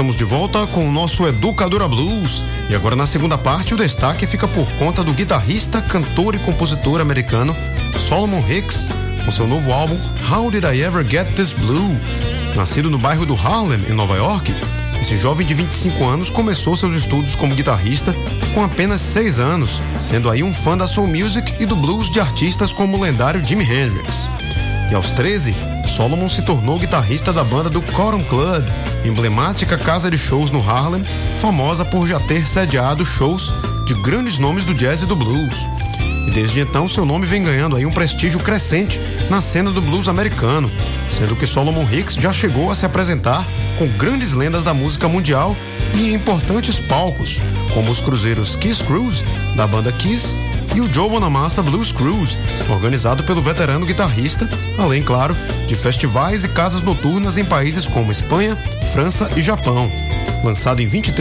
estamos de volta com o nosso Educadora Blues. E agora na segunda parte o destaque fica por conta do guitarrista, cantor e compositor americano Solomon Hicks, com seu novo álbum How Did I Ever Get This Blue? Nascido no bairro do Harlem, em Nova York, esse jovem de 25 anos começou seus estudos como guitarrista com apenas 6 anos, sendo aí um fã da soul music e do blues de artistas como o lendário Jimi Hendrix. E aos 13, Solomon se tornou guitarrista da banda do Cotton Club, emblemática casa de shows no Harlem, famosa por já ter sediado shows de grandes nomes do jazz e do blues. E desde então seu nome vem ganhando aí um prestígio crescente na cena do blues americano, sendo que Solomon Hicks já chegou a se apresentar com grandes lendas da música mundial e em importantes palcos, como os cruzeiros Kiss Cruise, da banda Kiss, e o Joe Bonamassa Blues Cruise, organizado pelo veterano guitarrista, além, claro, de festivais e casas noturnas em países como Espanha, França e Japão. Lançado em 23